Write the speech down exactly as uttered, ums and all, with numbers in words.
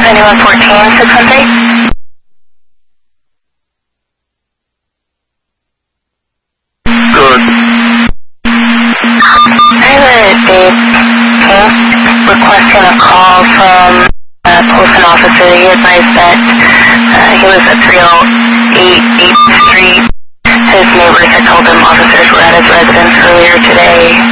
ninety-one fourteen, six one three. Good. I have a Dave King requesting a call from a Polson officer. He advised that uh, he was at three oh eight eighth Street. His neighbors had told him officers were at his residence earlier today.